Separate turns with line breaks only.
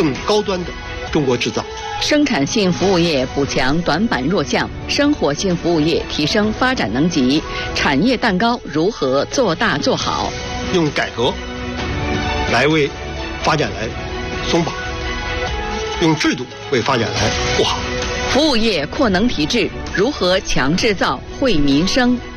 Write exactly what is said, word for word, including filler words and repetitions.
更高端的中国制造。
生产性服务业补强短板弱项，生活性服务业提升发展能级，产业蛋糕如何做大做好？
用改革来为发展来松绑，用制度为发展来护航。
服务业扩能提质，如何强制造惠民生？